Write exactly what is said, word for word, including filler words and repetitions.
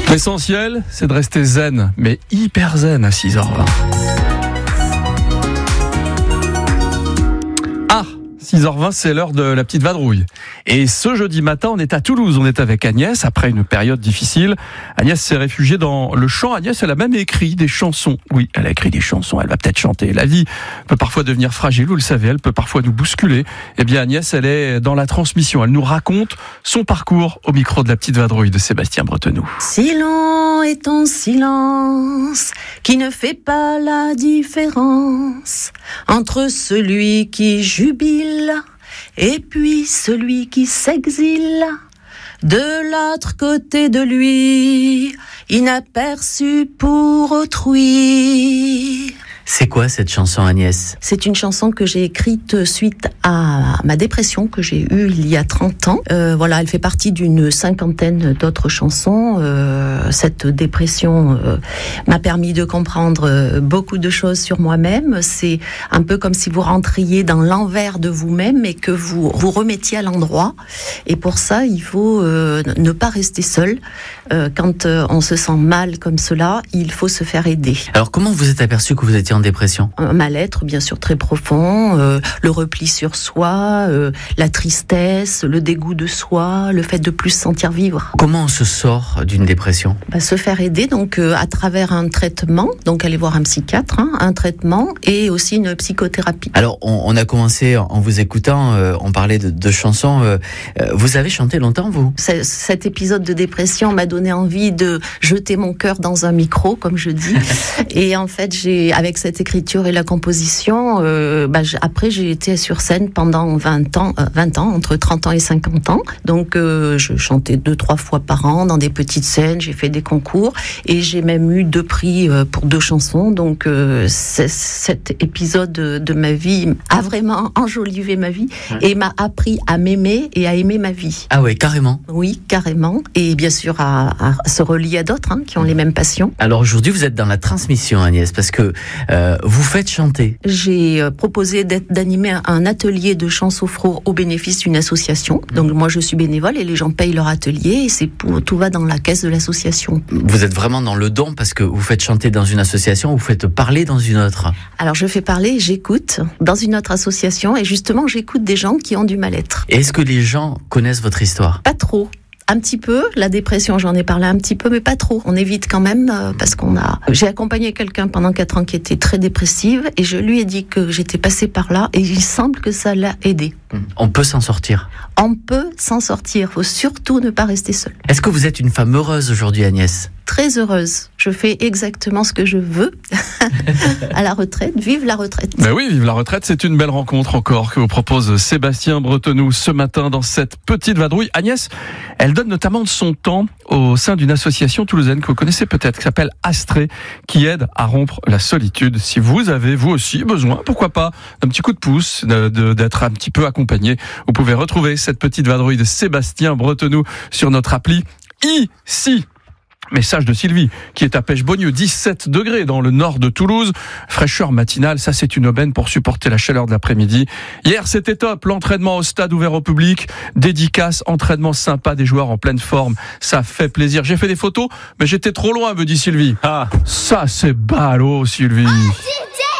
L'essentiel, c'est de rester zen, mais hyper zen à six heures vingt. Ah, six heures vingt, c'est l'heure de la petite vadrouille. Et ce jeudi matin, on est à Toulouse. On est avec Agnès, après une période difficile. Agnès s'est réfugiée dans le chant. Agnès, elle a même écrit des chansons. Oui, elle a écrit des chansons, elle va peut-être chanter. La vie peut parfois devenir fragile, vous le savez, elle peut parfois nous bousculer. Eh bien, Agnès, elle est dans la transmission. Elle nous raconte son parcours au micro de la petite vadrouille de Sébastien Bretenoux. Si long est ton silence qui ne fait pas la différence entre celui qui jubile et puis celui qui s'exile. De l'autre côté de lui, inaperçu pour autrui. C'est quoi cette chanson, Agnès ? C'est une chanson que j'ai écrite suite à ma dépression que j'ai eue il y a trente ans. Euh, voilà, elle fait partie d'une cinquantaine d'autres chansons. Euh, cette dépression euh, m'a permis de comprendre beaucoup de choses sur moi-même. C'est un peu comme si vous rentriez dans l'envers de vous-même et que vous vous remettiez à l'endroit. Et pour ça, il faut euh, ne pas rester seul. Euh, quand euh, on se sent mal comme cela, il faut se faire aider. Alors, comment vous êtes aperçu que vous étiez en dépression ? Un mal-être bien sûr très profond, euh, le repli sur soi, euh, la tristesse, le dégoût de soi, le fait de plus se sentir vivre. Comment on se sort d'une dépression ? Bah, se faire aider donc euh, à travers un traitement, donc aller voir un psychiatre, hein, un traitement et aussi une psychothérapie. Alors on, on a commencé en vous écoutant, euh, on parlait de, de chansons. Euh, euh, vous avez chanté longtemps, vous ? C- Cet épisode de dépression m'a donné envie de jeter mon cœur dans un micro, comme je dis. Et en fait, j'ai avec cette écriture et la composition, euh, bah, j', après j'ai été sur scène pendant vingt ans, euh, vingt ans, entre trente ans et cinquante ans. Donc euh, je chantais deux, trois fois par an dans des petites scènes, j'ai fait des concours et j'ai même eu deux prix euh, pour deux chansons. Donc euh, cet épisode de, de ma vie a vraiment enjolivé ma vie et m'a appris à m'aimer et à aimer ma vie. Ah ouais, carrément. Oui, carrément. Et bien sûr à, à se relier à d'autres hein, qui ont les mêmes passions. Alors aujourd'hui vous êtes dans la transmission, Agnès, parce que Euh, vous faites chanter. J'ai euh, proposé d'animer un, un atelier de chant sophro au bénéfice d'une association. Donc moi je suis bénévole et les gens payent leur atelier et c'est pour, tout va dans la caisse de l'association. Vous êtes vraiment dans le don parce que vous faites chanter dans une association, vous faites parler dans une autre. Alors je fais parler, j'écoute dans une autre association et justement j'écoute des gens qui ont du mal-être. Et est-ce que les gens connaissent votre histoire ? Pas trop. Un petit peu, la dépression, j'en ai parlé un petit peu, mais pas trop. On évite quand même euh, parce qu'on a. J'ai accompagné quelqu'un pendant quatre ans qui était très dépressive et je lui ai dit que j'étais passée par là et il semble que ça l'a aidé. On peut s'en sortir. On peut s'en sortir. Faut surtout ne pas rester seul. Est-ce que vous êtes une femme heureuse aujourd'hui, Agnès ? Très heureuse. Je fais exactement ce que je veux à la retraite. Vive la retraite. Ben oui, vive la retraite. C'est une belle rencontre encore que vous propose Sébastien Bretenoux ce matin dans cette petite vadrouille. Agnès, elle donne notamment de son temps au sein d'une association toulousaine que vous connaissez peut-être, qui s'appelle Astrée, qui aide à rompre la solitude. Si vous avez, vous aussi, besoin, pourquoi pas, d'un petit coup de pouce, de, de, d'être un petit peu accompagné, vous pouvez retrouver cette petite vadrouille de Sébastien Bretenoux sur notre appli ici. Message de Sylvie, qui est à Pêche-Beaunieu, dix-sept degrés dans le nord de Toulouse. Fraîcheur matinale, ça c'est une aubaine pour supporter la chaleur de l'après-midi. Hier c'était top, l'entraînement au stade ouvert au public, dédicace, entraînement sympa des joueurs en pleine forme. Ça fait plaisir. J'ai fait des photos, mais j'étais trop loin, me dit Sylvie. Ah, ça c'est ballot, Sylvie.